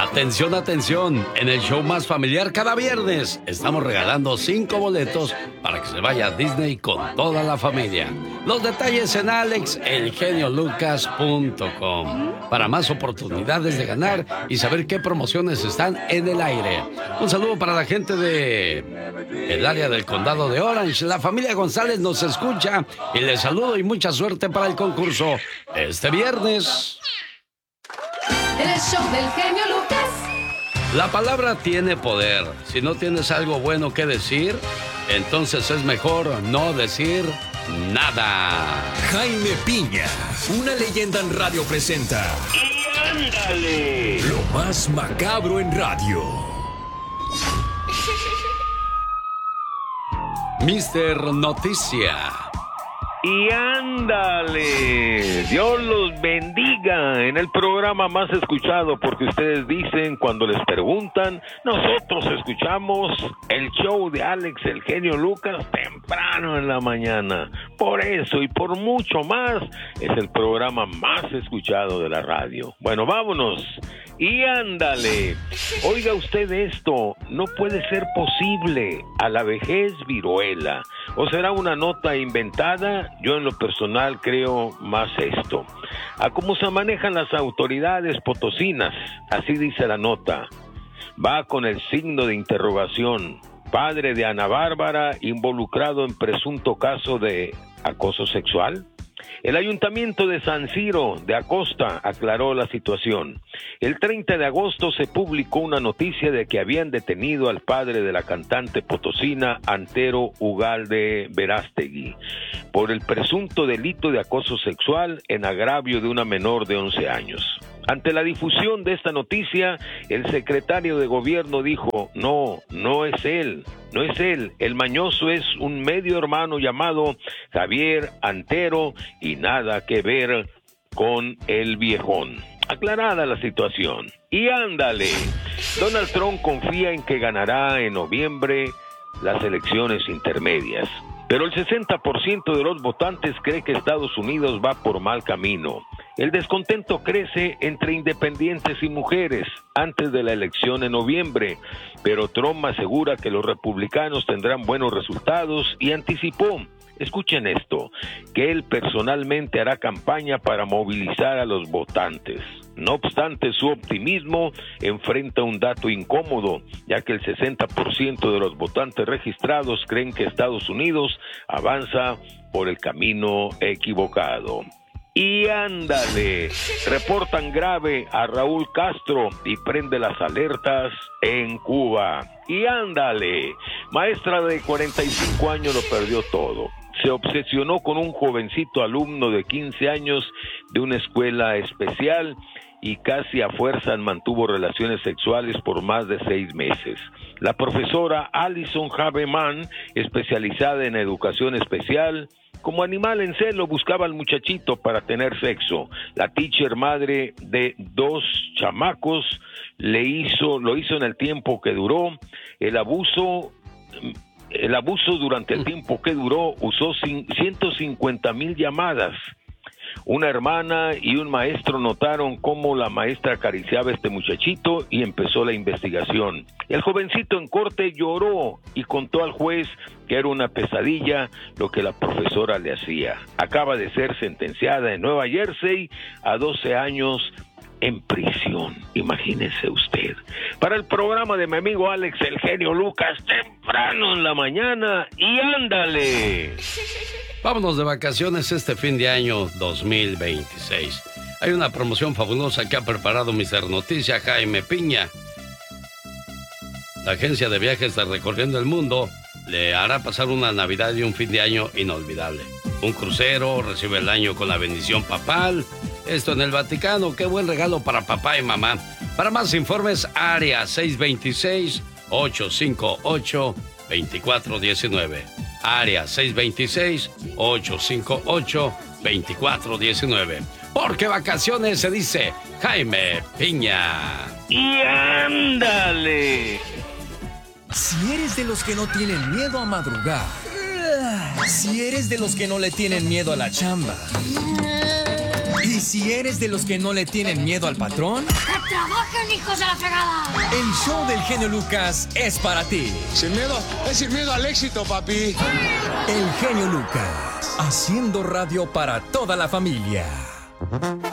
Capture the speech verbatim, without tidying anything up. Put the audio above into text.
Atención, atención, en el show más familiar cada viernes estamos regalando cinco boletos para que se vaya a Disney con toda la familia. Los detalles en alex el genio lucas punto com. Para más oportunidades de ganar y saber qué promociones están en el aire. Un saludo para la gente de el área del condado de Orange. La familia González nos escucha y les saludo y mucha suerte para el concurso este viernes. El show del genio Lucas. La palabra tiene poder. Si no tienes algo bueno que decir, entonces es mejor no decir nada. Jaime Piña, una leyenda en radio presenta. ¡Y ándale! Lo más macabro en radio. mister Noticia. Y ándale, Dios los bendiga en el programa más escuchado, porque ustedes dicen cuando les preguntan, nosotros escuchamos el show de Alex, el genio Lucas, temprano en la mañana. Por eso y por mucho más, es el programa más escuchado de la radio. Bueno, vámonos. Y ándale, oiga usted esto, no puede ser posible, a la vejez viruela, o será una nota inventada. Yo en lo personal creo más esto. A cómo se manejan las autoridades potosinas, así dice la nota, va con el signo de interrogación. Padre de Ana Bárbara involucrado en presunto caso de acoso sexual. El Ayuntamiento de San Ciro de Acosta aclaró la situación. El treinta de agosto se publicó una noticia de que habían detenido al padre de la cantante potosina Antero Ugalde Verástegui por el presunto delito de acoso sexual en agravio de una menor de once años. Ante la difusión de esta noticia, el secretario de gobierno dijo, no, no es él, no es él, el mañoso es un medio hermano llamado Javier Antero y nada que ver con el viejón. Aclarada la situación. Y ándale, Donald Trump confía en que ganará en noviembre las elecciones intermedias. Pero el sesenta por ciento de los votantes cree que Estados Unidos va por mal camino. El descontento crece entre independientes y mujeres antes de la elección en noviembre, pero Trump asegura que los republicanos tendrán buenos resultados y anticipó, escuchen esto, que él personalmente hará campaña para movilizar a los votantes. No obstante, su optimismo enfrenta un dato incómodo, ya que el sesenta por ciento de los votantes registrados creen que Estados Unidos avanza por el camino equivocado. Y ándale, reportan grave a Raúl Castro y prende las alertas en Cuba. Y ándale, maestra de cuarenta y cinco años lo perdió todo. Se obsesionó con un jovencito alumno de quince años de una escuela especial y casi a fuerza mantuvo relaciones sexuales por más de seis meses. La profesora Alison Habeman, especializada en educación especial, como animal en celo buscaba al muchachito para tener sexo. La teacher, madre de dos chamacos, le hizo, lo hizo en el tiempo que duró. El abuso, el abuso durante el tiempo que duró usó ciento cincuenta mil llamadas. Una hermana y un maestro notaron cómo la maestra acariciaba a este muchachito y empezó la investigación. El jovencito en corte lloró y contó al juez que era una pesadilla lo que la profesora le hacía. Acaba de ser sentenciada en Nueva Jersey a doce años en prisión. Imagínese usted. Para el programa de mi amigo Alex, el genio Lucas, temprano en la mañana. Y ándale. Vámonos de vacaciones este fin de año dos mil veintiséis. Hay una promoción fabulosa que ha preparado mister Noticia, Jaime Piña. La agencia de viajes de Recorriendo el Mundo le hará pasar una Navidad y un fin de año inolvidable. Un crucero, recibe el año con la bendición papal. Esto en el Vaticano, qué buen regalo para papá y mamá. Para más informes, área seis dos seis, ocho cinco ocho, dos cuatro uno nueve. Área seis dos seis, ocho cinco ocho, dos cuatro uno nueve. Porque vacaciones se dice Jaime Piña. Y ándale. Si eres de los que no tienen miedo a madrugar, si eres de los que no le tienen miedo a la chamba, y Y si eres de los que no le tienen miedo al patrón, ¡que trabajen, hijos de la fregada! el show del genio Lucas es para ti. Sin miedo, es sin miedo al éxito, papi. El genio Lucas, haciendo radio para toda la familia.